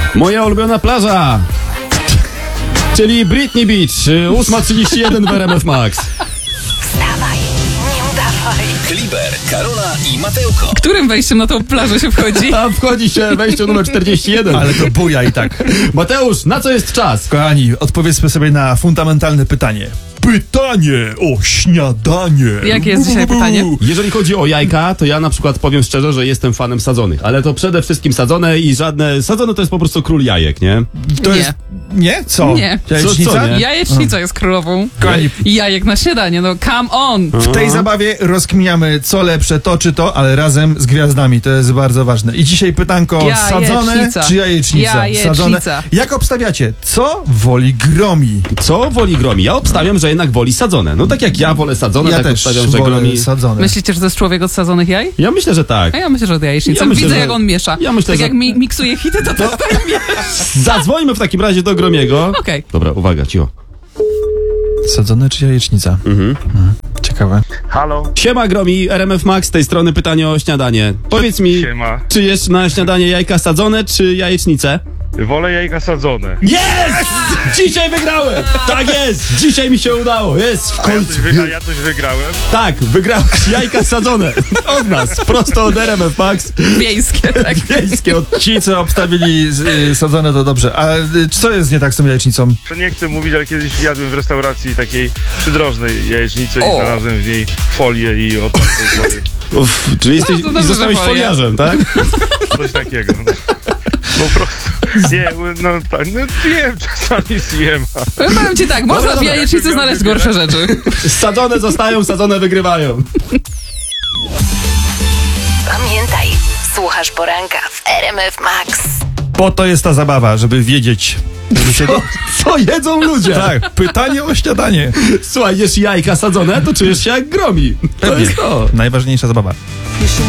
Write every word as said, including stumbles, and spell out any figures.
Moja ulubiona plaża, czyli Britney Beach, ósma trzydzieści jeden w R M F Max. Wstawaj, nie udawaj. Kliber, Karola i Mateuko. Którym wejściem na tą plażę się wchodzi? A wchodzi się wejście numer czterdzieści jeden. Ale to buja i tak. Mateusz, na co jest czas? Kochani, odpowiedzmy sobie na fundamentalne pytanie. Pytanie o śniadanie. Jakie jest dzisiaj pytanie? Jeżeli chodzi o jajka, to ja na przykład powiem szczerze, że jestem fanem sadzonych, ale to przede wszystkim sadzone i żadne... Sadzone to jest po prostu król jajek, nie? To Nie. jest... Nie? Co? Nie. Jajecznica? Co, co nie? Jajecznica jest królową. Kochani, I jajek na śniadanie, no come on! w tej zabawie rozkminiamy co lepsze, to czy to, ale razem z gwiazdami. To jest bardzo ważne. I dzisiaj pytanko, sadzone Jajecznica. czy jajecznica? Jajecznica. Sadzone. Jak obstawiacie? Co woli gromi? Co woli gromi? Ja obstawiam, że jednak woli sadzone. No tak jak ja wolę sadzone, Ja tak też obstawiam, że wolę gromi... sadzone. Myślicie, że to jest człowiek od sadzonych jaj? Ja myślę, że tak. A ja myślę, że od jajecznicy. Ja myślę, Widzę, że- jak on miesza. ja myślę, tak że- jak mi miksuje hity, to też tak miesza. Zadzwońmy w takim razie do Gromiego. Okej. Dobra, uwaga, cicho. Sadzone czy jajecznica? Mhm. Ciekawe. Halo, Siema Gromi, R M F Max, z tej strony pytanie o śniadanie. Powiedz mi, siema. czy jesz na śniadanie jajka sadzone, czy jajecznicę? Wolę jajka sadzone. Jest! Dzisiaj wygrałem! Tak jest! Dzisiaj mi się udało! Jest! W A ja końcu! coś, wygra, ja coś wygrałem. Tak, wygrałeś jajka sadzone. Od nas, prosto od R M F Max. Wiejskie, tak. Wiejskie od... Ci, co obstawili y, sadzone, to dobrze. A y, co jest nie tak z tą jajecznicą? To nie chcę mówić, ale kiedyś jadłem w restauracji takiej przydrożnej jajecznicy O. i znalazłem w niej folię i odpadłem z wody. Uff, czyli jesteś, No, to dobrze, i zostałeś że folia. foliarzem, tak? Coś takiego. No. Po prostu. Nie, no tak, no wiem, czasami zjem. Powiem ci tak, można w dobra, jajecznicy jak znaleźć wybieram. gorsze rzeczy. Sadzone zostają, sadzone wygrywają. Pamiętaj, słuchasz poranka w R M F Max. Po to jest ta zabawa, żeby wiedzieć. Żeby się... Co, co jedzą ludzie? Tak, pytanie o śniadanie. Słuchaj, jesz jajka sadzone, to czujesz się jak Gromi. To Pewnie. jest to. Najważniejsza zabawa. Jeśli